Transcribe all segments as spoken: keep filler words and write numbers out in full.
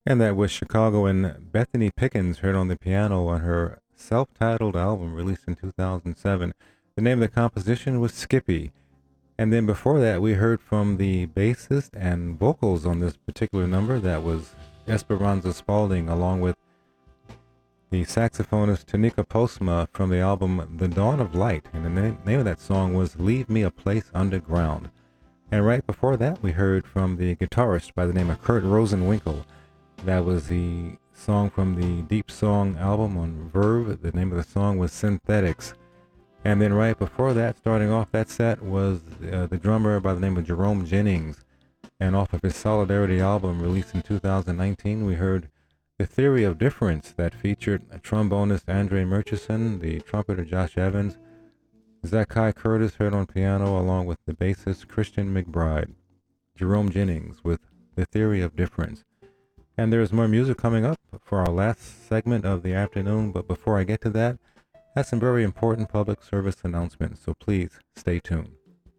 And that was Chicago and Bethany Pickens heard on the piano on her self titled album released in two thousand seven. The name of the composition was Skippy. And then before that, we heard from the bassist and vocals on this particular number. That was Esperanza Spalding, along with the saxophonist Tanika Postma from the album The Dawn of Light. And the name, name of that song was Leave Me a Place Underground. And right before that, we heard from the guitarist by the name of Kurt Rosenwinkel. That was the song from the Deep Song album on Verve. The name of the song was Synthetics. And then right before that, starting off that set, was uh, the drummer by the name of Jerome Jennings. And off of his Solidarity album released in two thousand nineteen, we heard The Theory of Difference that featured a trombonist Andre Murchison, the trumpeter Josh Evans, Zakai Curtis heard on piano along with the bassist Christian McBride. Jerome Jennings with The Theory of Difference. And there's more music coming up for our last segment of the afternoon, but before I get to that, I have some very important public service announcements, so please stay tuned.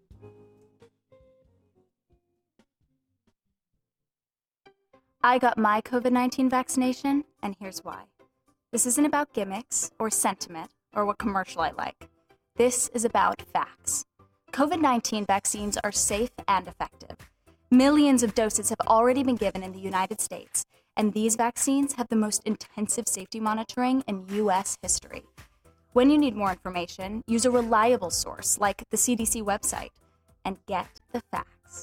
I got my COVID nineteen vaccination, and here's why. This isn't about gimmicks or sentiment or what commercial I like. This is about facts. COVID nineteen vaccines are safe and effective. Millions of doses have already been given in the United States, and these vaccines have the most intensive safety monitoring in U S history. When you need more information, use a reliable source like the C D C website and get the facts.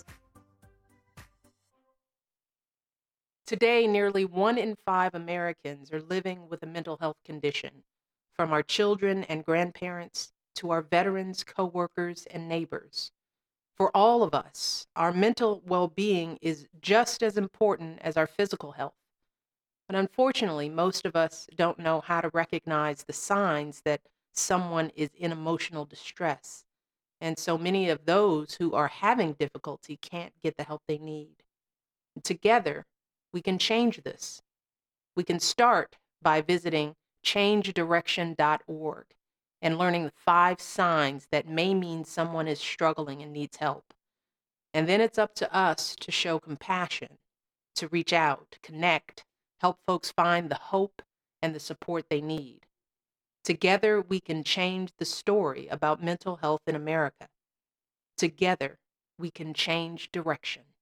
Today, nearly one in five Americans are living with a mental health condition, from our children and grandparents to our veterans, coworkers, and neighbors. For all of us, our mental well-being is just as important as our physical health. But unfortunately, most of us don't know how to recognize the signs that someone is in emotional distress. And so many of those who are having difficulty can't get the help they need. Together, we can change this. We can start by visiting change direction dot org and learning the five signs that may mean someone is struggling and needs help. And then it's up to us to show compassion, to reach out, connect, help folks find the hope and the support they need. Together, we can change the story about mental health in America. Together, we can change direction.